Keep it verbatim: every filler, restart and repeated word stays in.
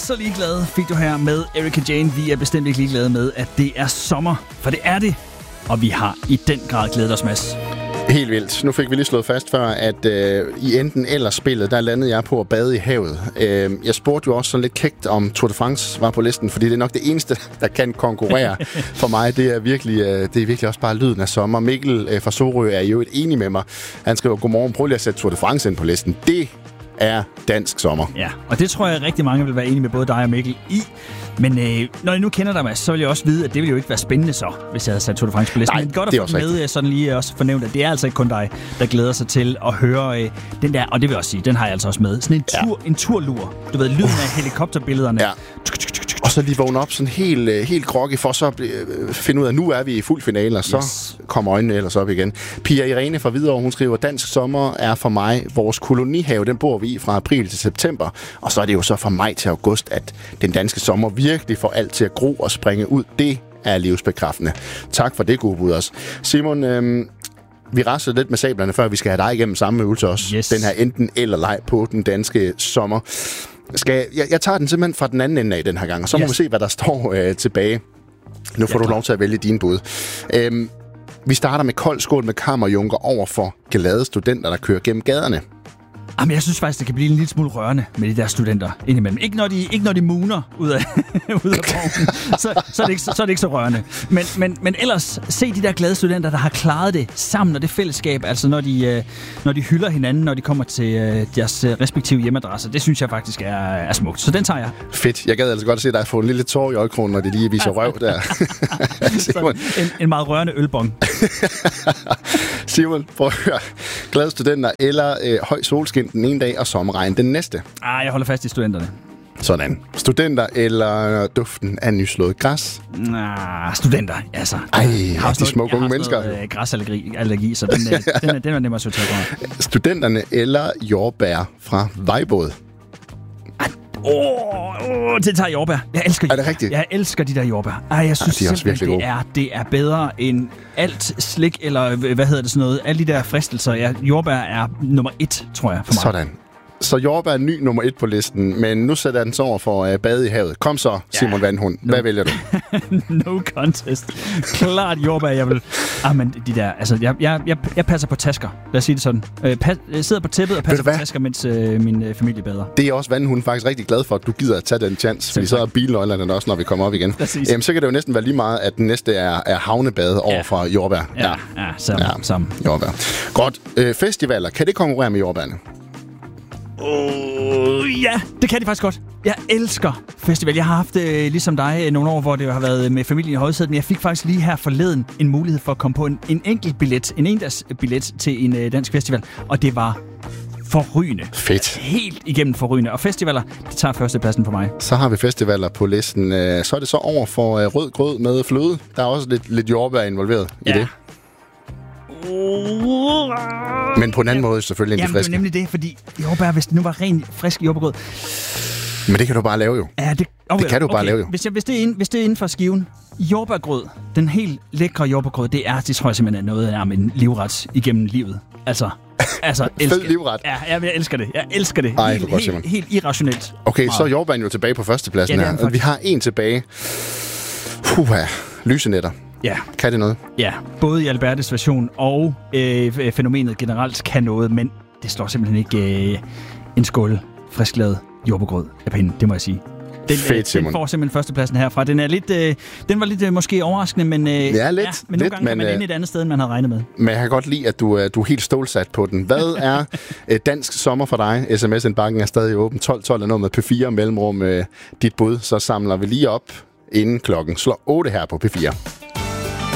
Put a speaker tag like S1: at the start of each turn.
S1: så ligeglad fik du her med Erika Jane. Vi er bestemt ikke ligeglade med, at det er sommer, for det er det. Og vi har i den grad glædet os, Mads.
S2: Helt vildt. Nu fik vi lige slået fast før, at øh, i enten eller spillet, der landede jeg på at bade i havet. Øh, jeg spurgte jo også sådan lidt kægt, om Tour de France var på listen, fordi det er nok det eneste, der kan konkurrere for mig. Det er virkelig, øh, det er virkelig også bare lyden af sommer. Mikkel øh, fra Sorø er jo et enig med mig. Han skriver, godmorgen, prøv lige at sætte Tour de France ind på listen. Det er dansk sommer.
S1: Ja, og det tror jeg rigtig mange vil være enige med både dig og Mikkel i. Men øh, når jeg nu kender dig, Mads, så vil jeg også vide, at det ville jo ikke være spændende så, hvis jeg havde sat Tour de France på listen.
S2: Nej,
S1: men godt at
S2: det er
S1: få med sådan lige også fornævnt, at det er altså ikke kun dig, der glæder sig til at høre øh, den der, og det vil jeg også sige, den har jeg altså også med. Sådan en tur, ja. en turlur. Du ved, lyden af helikopterbillederne.
S2: Ja. Og så lige vågne op sådan helt, helt groggy, for så at finde ud af, at nu er vi i fuld finale, og så yes. kommer øjnene ellers op igen. Pia Irene fra Hvidovre, hun skriver, dansk sommer er for mig vores kolonihave, den bor vi i fra april til september, og så er det jo så fra maj til august, at den danske sommer virkelig får alt til at gro og springe ud. Det er livsbekræftende. Tak for det, gode bud også. Simon, øhm, vi rasler lidt med sablerne, før vi skal have dig igennem samme øvelse også.
S1: Yes.
S2: Den her enten eller leg på den danske sommer. Skal jeg, jeg, jeg tager den simpelthen fra den anden ende af den her gang, og så må yes. vi se, hvad der står øh, tilbage. Nu får ja, du lov til at vælge dine bud. Øhm, vi starter med kold skål med kammerjunker over for glade studenter, der kører gennem gaderne.
S1: Jamen, jeg synes faktisk, det kan blive en lille smule rørende med de der studenter indimellem. Ikke når de, ikke når de muner ud af, ud af vognen, så, så, er det ikke, så er det ikke så rørende. Men, men, men ellers, se de der glade studenter, der har klaret det sammen, og det fællesskab, altså når de, når de hylder hinanden, når de kommer til deres respektive hjemmeadresser. Det synes jeg faktisk er, er smukt. Så den tager jeg.
S2: Fedt. Jeg gad altså godt at se dig få en lille tår i øjekronen, når de lige viser røv der.
S1: Simon. En, en meget rørende ølbong.
S2: Simon, prøv at høre. Glade studenter eller øh, høj solskin den ene dag og sommerregn den næste.
S1: Ah, jeg holder fast i studenterne.
S2: Sådan. Studenter eller duften af nyslået græs?
S1: Ah, studenter, altså.
S2: Ej, har de smukke unge mennesker.
S1: Jeg har noget, øh, græsallergi, allergi, så den, den, er, den er nemmere at sortere på.
S2: Studenterne eller jordbær fra Vejbåd?
S1: Åh, oh, oh, det tager jordbær. Jeg elsker jordbær.
S2: Er det rigtigt?
S1: Jeg elsker de der jordbær. Ej, jeg synes
S2: ja, de er
S1: simpelthen, det er, det er bedre end alt slik, eller hvad hedder det sådan noget. Alle de der fristelser. Ja, jordbær er nummer et, tror jeg, for mig.
S2: Sådan. Så jordbær er ny nummer et på listen, men nu sætter jeg den så over for uh, bade i havet. Kom så, Simon ja, Vandhund. Hvad no. vælger du?
S1: No contest. Klart jordbær, jeg vil... Ah, men de der... Altså, jeg, jeg, jeg, jeg passer på tasker. Lad os sige det sådan. Øh, pas, jeg sidder på tæppet og passer på tasker, mens øh, min øh, familie bader.
S2: Det er også Vandhund faktisk rigtig glad for, at du gider at tage den chance, fordi så er bilnøglerne også, når vi kommer op igen. Jamen, så kan det jo næsten være lige meget, at den næste er, er havnebade over ja. for jordbær.
S1: Ja, ja, ja sammen. Ja,
S2: sammen. Jordbær. Godt. Øh, festivaler, kan det konkurrere med jordbærne?
S1: Uh, ja, det kan de faktisk godt. Jeg elsker festival. Jeg har haft øh, ligesom dig nogle år, hvor det har været med familien i højsædet, men jeg fik faktisk lige her forleden en mulighed for at komme på en, en enkelt billet, en endags billet til en øh, dansk festival, og det var forrygende.
S2: Fedt.
S1: Helt igennem forrygende. Og festivaler, det tager førstepladsen for mig.
S2: Så har vi festivaler på listen. Så er det så over for øh, rød grød med fløde. Der er også lidt, lidt jordbær involveret ja. i det. Men på en anden ja. måde selvfølgelig end de friske.
S1: Jamen, det er nemlig det, fordi jordbær, hvis det nu var ren frisk jordbærgrød.
S2: Men det kan du bare lave jo.
S1: Ja, det, okay,
S2: det kan du
S1: okay.
S2: bare lave jo.
S1: Hvis, jeg, hvis, det er inden, hvis det er inden for skiven, jordbærgrød, den helt lækre jordbærgrød, det er, det tror jeg simpelthen er noget af en livret igennem livet. Altså, altså elsker
S2: Fed livret.
S1: Ja, jeg elsker det. Jeg elsker det.
S2: Ej,
S1: helt,
S2: godt,
S1: helt, helt irrationelt.
S2: Okay, meget. Så er jordbæren jo tilbage på førstepladsen
S1: ja,
S2: her. Vi har en tilbage. Puha, lysenetter.
S1: Ja.
S2: Kan det noget?
S1: Ja, både i Albertes version og øh, fænomenet generelt kan noget, men det slår simpelthen ikke øh, en skål frisklavet jordbærgrød af pinden, det må jeg sige. Den,
S2: Fedt,
S1: øh, den får simpelthen førstepladsen herfra. Den er lidt, øh, den var lidt øh, måske overraskende, men, øh,
S2: ja, lidt,
S1: ja, men nogle
S2: lidt,
S1: gange men, kan man ind et andet sted, end man havde regnet med.
S2: Men jeg kan godt lide, at du, øh, du er helt stålsat på den. Hvad er øh, dansk sommer for dig? S M S-indbakken er stadig åben. tolv tolv er noget med P fire mellemrum øh, dit bud. Så samler vi lige op, inden klokken slår otte her på P fire.